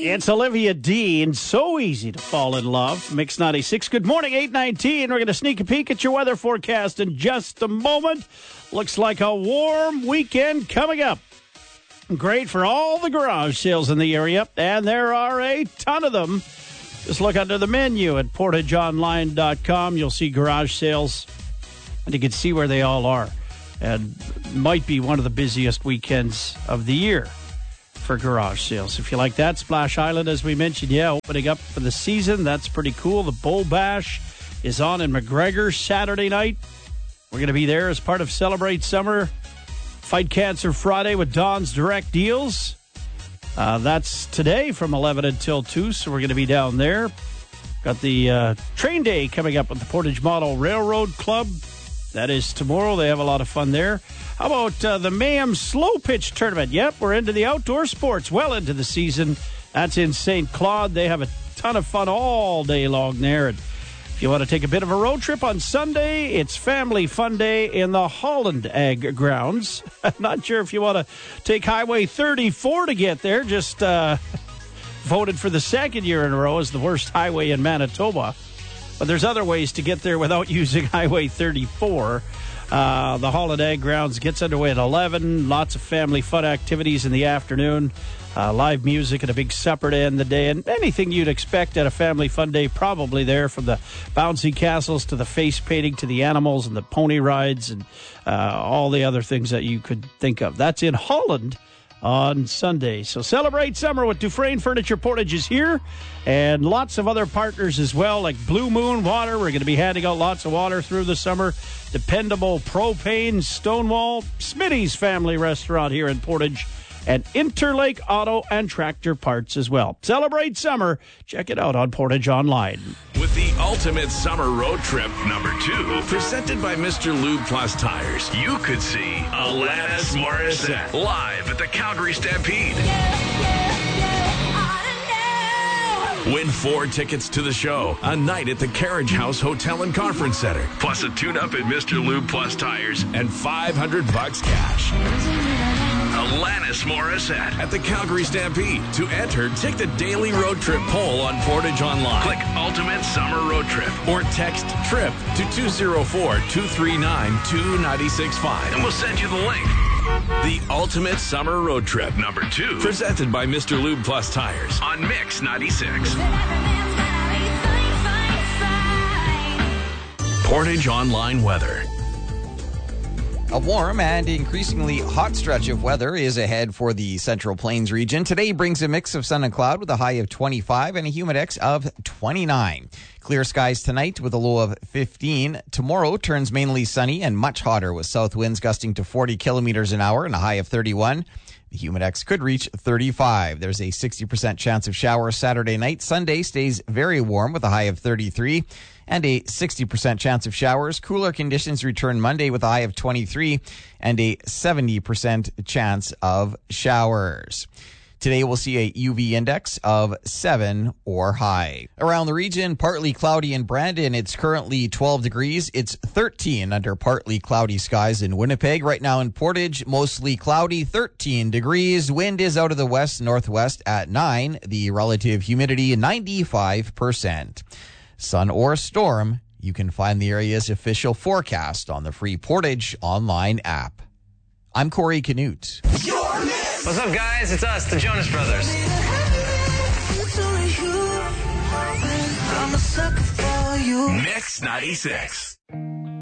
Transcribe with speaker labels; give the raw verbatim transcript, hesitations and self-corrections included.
Speaker 1: It's Olivia Dean. So easy to fall in love. Mix ninety-six. Good morning, eight nineteen. We're going to sneak a peek at your weather forecast in just a moment. Looks like a warm weekend coming up. Great for all the garage sales in the area, and there are a ton of them. Just look under the menu at portage online dot com. You'll see garage sales, and you can see where they all are. And might be one of the busiest weekends of the year for garage sales. If you like that, Splash Island, as we mentioned, yeah, opening up for the season. That's pretty cool. The Bull Bash is on in McGregor Saturday night. We're going to be there as part of Celebrate Summer. Fight Cancer Friday with Don's Direct Deals. Uh, that's today from eleven until two, so we're going to be down there. Got the uh, train day coming up with the Portage Model Railroad Club. That is tomorrow. They have a lot of fun there. How about uh, the Mayhem Slow Pitch Tournament? Yep, we're into the outdoor sports, well into the season. That's in Saint Claude. They have a ton of fun all day long there. And if you want to take a bit of a road trip on Sunday, it's Family Fun Day in the Holland Ag Grounds. I'm not sure if you want to take Highway thirty-four to get there. Just uh, voted for the second year in a row as the worst highway in Manitoba. But there's other ways to get there without using Highway thirty-four. Uh, the Holland Ag Grounds gets underway at eleven. Lots of family fun activities in the afternoon. Uh, live music and a big supper to end the day. And anything you'd expect at a family fun day probably there, from the bouncy castles to the face painting to the animals and the pony rides and uh, all the other things that you could think of. That's in Holland on Sunday. So celebrate summer with Dufresne Furniture. Portage is here, and lots of other partners as well, like Blue Moon Water. We're going to be handing out lots of water through the summer. Dependable Propane, Stonewall, Smitty's Family Restaurant here in Portage, and Interlake Auto and Tractor Parts as well. Celebrate summer. Check it out on Portage Online.
Speaker 2: With the ultimate summer road trip, number two, presented by Mister Lube Plus Tires, you could see Alanis Morissette live at the Calgary Stampede. Win four tickets to the show, a night at the Carriage House Hotel and Conference Center, plus a tune-up at Mister Lube Plus Tires, and five hundred bucks cash. Alanis Morissette at the Calgary Stampede. To enter, take the daily road trip poll on Portage Online. Click Ultimate Summer Road Trip or text TRIP to two oh four, two three nine, two nine six five and we'll send you the link. The Ultimate Summer Road Trip number two, presented by Mister Lube Plus Tires on Mix ninety-six. Portage Online weather.
Speaker 3: A warm and increasingly hot stretch of weather is ahead for the Central Plains region. Today brings a mix of sun and cloud with a high of twenty-five and a humidex of twenty-nine. Clear skies tonight with a low of fifteen. Tomorrow turns mainly sunny and much hotter with south winds gusting to forty kilometers an hour and a high of thirty-one. The humidex could reach thirty-five. There's a sixty percent chance of showers Saturday night. Sunday stays very warm with a high of thirty-three and a sixty percent chance of showers. Cooler conditions return Monday with a high of twenty-three and a seventy percent chance of showers. Today we'll see a U V index of seven or high. Around the region, partly cloudy in Brandon. It's currently twelve degrees. It's thirteen under partly cloudy skies in Winnipeg. Right now in Portage, mostly cloudy, thirteen degrees. Wind is out of the west-northwest at nine. The relative humidity, ninety-five percent. Sun or storm, you can find the area's official forecast on the free Portage Online app. I'm Corey Canute.
Speaker 4: What's up, guys? It's us, the Jonas Brothers.
Speaker 2: Mix ninety-six.